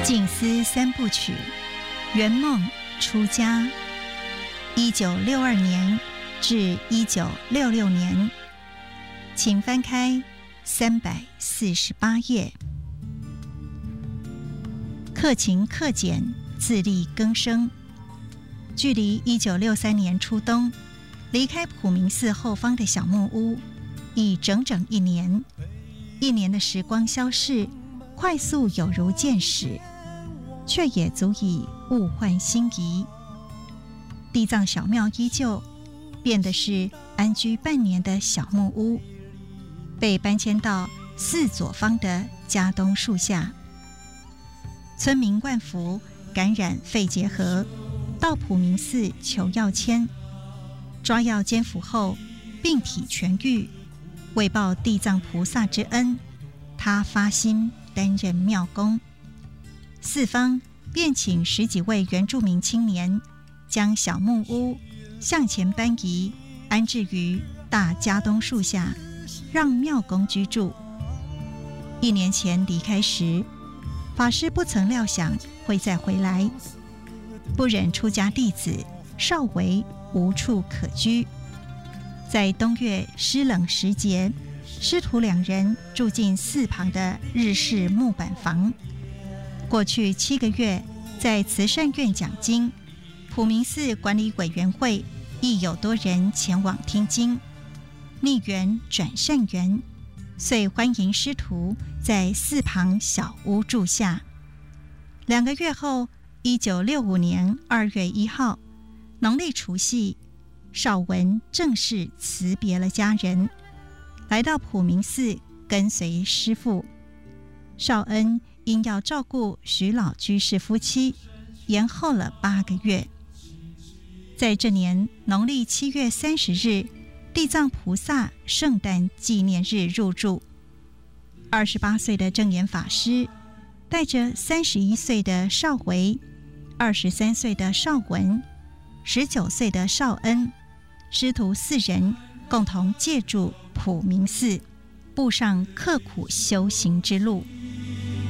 静思三部曲，圆梦出家，1962年至1966年，请翻开348页。克勤克俭，自力更生。距离1963年初冬离开普明寺后方的小木屋，已整整1年。1年的时光消逝，快速有如箭矢，却也足以物换星移。地藏小庙依旧，变的是安居半年的小木屋，被搬迁到寺左方的家东树下。村民万福感染肺结核，到普明寺求药签，抓药煎服后病体痊愈。为报地藏菩萨之恩，他发心担任庙公。寺方便请10几位原住民青年，将小木屋向前搬移，安置于大家东树下，让庙公居住。1年前离开时，法师不曾料想会再回来，不忍出家弟子少为无处可居。在冬月湿冷时节，师徒2人住进寺旁的日式木板房。过去7个月，在慈善院讲经，普明寺管理委员会亦有多人前往听经，逆缘转善缘，遂欢迎师徒在寺旁小屋住下。2个月后，1965年2月1号，农历除夕，少文正式辞别了家人，来到普明寺跟随师父。少恩因要照顾徐老居士夫妻，延后了8个月。在这年农历7月30日，地藏菩萨圣诞纪念日入住。28岁的正言法师带着31岁的少维、23岁的少文、19岁的少恩，师徒4人共同借住普明寺，步上刻苦修行之路。